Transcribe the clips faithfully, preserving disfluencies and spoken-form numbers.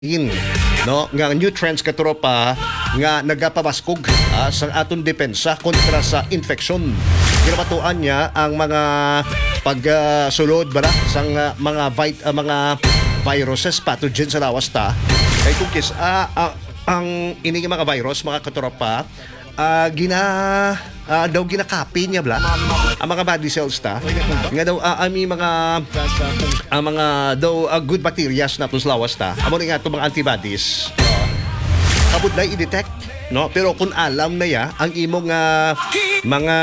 in no nga nutrients katuropa nga nagapabaskog uh, sa aton depensa kontra sa infeksyon. Ginabatuan niya ang mga pagsulod uh, bara sang uh, mga vit, uh, mga viruses pathogens sa lawas ta. Kay kukis uh, uh, ang ini mga virus mga katuropa uh, gina uh, daw ginakapi niya bla ang mga body cells ta nga daw uh, ami mga ang mga daw uh, good bacteria na tus lawas ta amo nga itong mga antibodies uh, kabud na i-detect no pero kung alam na ya ang imong uh, mga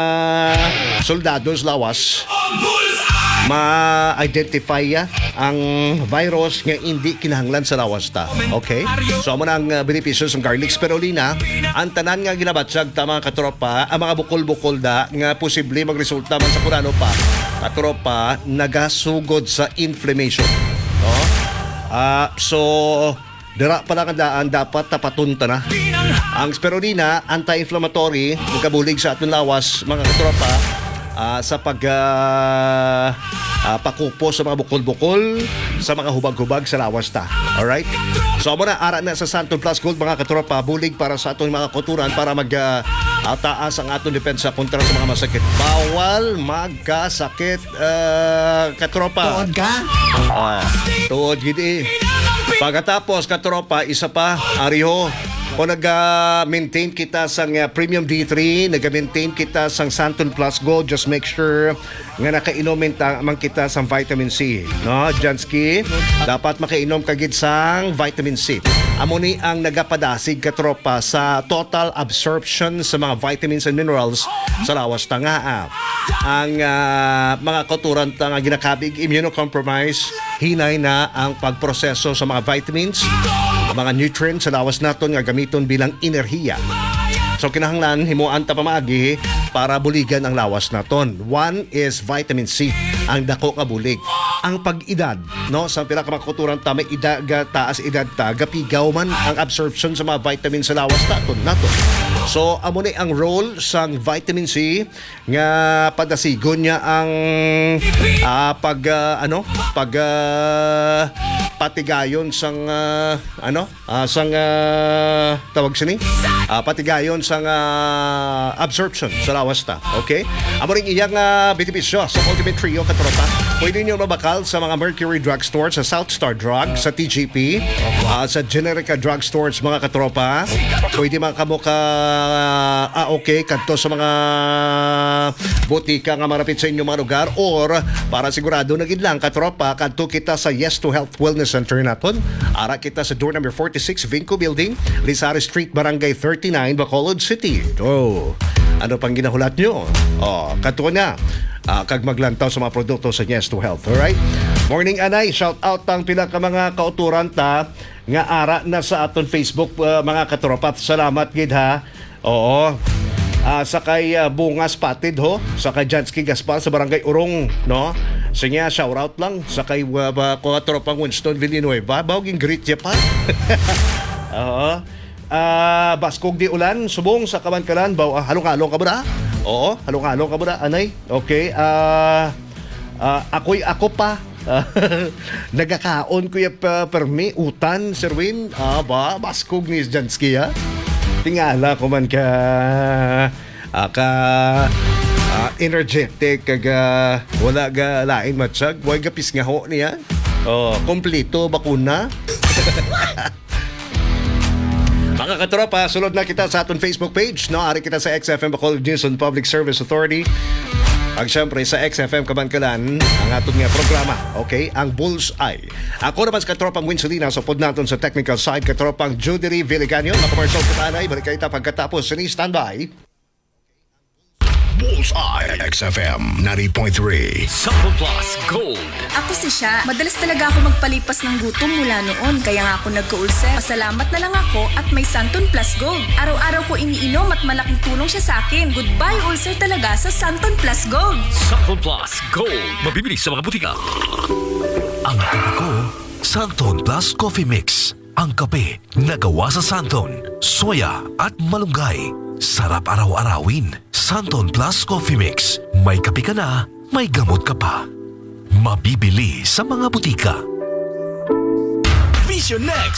soldados lawas ma-identify ya ang virus nga hindi kinahanglan sa lawas ta. Okay? So amo nang uh, benepisyo sa garlic spirulina, ang tanan nga ginabatsag ta mga katropa, ang mga bukol-bukol da nga posible magresulta man sa kurano pa. Katropa nagasugod sa inflammation. No? Uh, so dira pa lang ang daan dapat tapatunta na. Ang spirulina anti-inflammatory, nagkabulig sa aton lawas mga katropa. Uh, sa pag uh, uh, pakupo sa mga bukol-bukol sa mga hubag-hubag sa lawas ta. Alright? So amo na ara na sa Santon Plus Gold mga katropa bulig para sa atong mga kuturan para mag uh, uh, taas ang atong depensa kontra sa mga masakit. Bawal magkasakit uh, katropa. Tuod ka? Uh, tuod gidi. Pagkatapos katropa isa pa ariho o nag-maintain kita sa uh, Premium D three, nag-maintain kita sa Santon Plus Gold, just make sure nga nakainom man kita sa vitamin C. No, Jansky, dapat makainom kagid sang vitamin C. Amo ni ang nagapadasig katropa sa total absorption sa mga vitamins and minerals sa lawas ta nga. Ah. Ang uh, mga kauturan ta nga ginakabig immunocompromised, hinay na ang pagproseso sa mga vitamins, mga nutrients sa lawas naton nga gamiton bilang enerhiya. So kinahanglan himuan ta pamaagi para buligan ang lawas naton. One is vitamin C, ang dako nga bulig. Ang pag-edad, no, sa pila ka makuturan ta may edad ga taas edad ta gapigaw man ang absorption sa mga vitamins sa lawas naton naton. So amo ni ang role sang vitamin C nga padasigon niya ang uh, pag uh, ano pag uh, patigayon sang uh, ano uh, sang uh, tawag sini uh, patigayon sang uh, absorption sa lawas ta. Okay, amo ring iyang uh, benepisyo sa Ultimate Trio katropa. Pwede niyo mabakal sa mga Mercury Drugstore, sa South Star Drug, sa T G P, uh, sa Generica Drugstores mga katropa. Pwede makamuka uh, ah okay kadto sa mga botika nga marapit sa inyong mga lugar or para sigurado nagid lang katropa kadto kita sa Yes to Health Wellness Center naton. Ara kita sa door number forty-six Vinco Building, Rizal Street, Barangay thirty-nine, Bacolod City. Oh, ano pang ginahulat nyo? Oh, kadto na. Uh, kag maglantaw sa mga produkto sa Yes to Health. Alright? Morning anay, shout out ang pila ka mga kauturan ta nga ara na sa aton Facebook uh, mga katropa. Salamat gid ha. Oo. Uh, sa kay uh, Bungas Patid ho, sa kay Jansky Gaspar sa Barangay Urong, no? Sa niya shout out lang sa kay uh, katropang Winston Villanueva. Bawging greet niya pa. Oo. Uh, Baskog di ulan, subong sa Kamankalan, baw uh, halong-halong ka ba na? Oo, halong-halong ka ba na, anay? Okay, ah, uh, uh, ako'y ako pa. Nagakaon ko yung uh, permi, utan, Sirwin. Ah, ba, Baskog ni Jansky, ha? Tingala ko man ka, uh, ka, uh, energetic, kaga, wala ga lain matsyag, huwag gapis nga ho niya. Oh, kompleto, bakuna. Mga katropa, sulod na kita sa aton Facebook page. No? Ari kita sa X F M Bacolod News and Public Service Authority. Ang siyempre sa X F M Kabankalan, ang aton nga programa. Okay? Ang Bullseye. Ako naman sa katropang Winsolina. So pod natin sa technical side, katropang Judery Villiganyo. Mga-commercial katanay. Balik kayo pagkatapos. Sini standby. Bullseye X F M ninety point three Santon Plus Gold. Ako si Sha. Madalas talaga ako magpalipas ng gutom mula noon. Kaya nga ako nagka-ulcer. Pasalamat na lang ako at may Santon Plus Gold. Araw-araw ko iniinom at malaking tulong siya sa akin. Goodbye ulcer talaga sa Santon Plus Gold. Santon Plus Gold. Mabibili sa mga butika. Ang kape ko, Santon Plus Coffee Mix. Ang kape na gawa sa Santon, soya at malunggay. Sarap araw-arawin. Santon Plus Coffee Mix. May kape ka na, may gamot ka pa. Mabibili sa mga butika. Mission Next.